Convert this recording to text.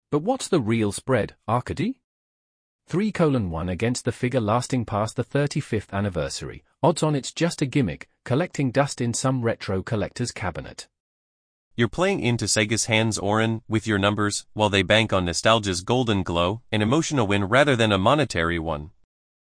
But what's the real spread, Arcady? 3:1 against the figure lasting past the 35th anniversary. Odds on it's just a gimmick, collecting dust in some retro collector's cabinet. You're playing into Sega's hands, Oren, with your numbers, while they bank on nostalgia's golden glow, an emotional win rather than a monetary one.